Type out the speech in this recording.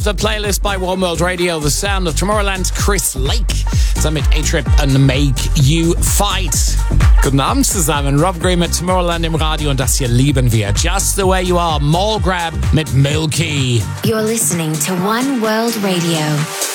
The playlist by One World Radio, the sound of Tomorrowland's Chris Lake, zusammen mit A-Trip and Make You Fight. Guten Abend zusammen, Rob Green mit Tomorrowland im Radio und das hier lieben wir. Just the Way You Are, Mall Grab mit Milky. You're listening to One World Radio.